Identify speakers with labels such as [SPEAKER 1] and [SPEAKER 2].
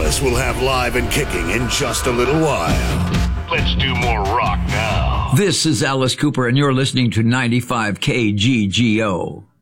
[SPEAKER 1] Alice will have Live and Kicking in just a little while. Let's do more rock now.
[SPEAKER 2] This is Alice Cooper, and you're listening to 95 KGGO.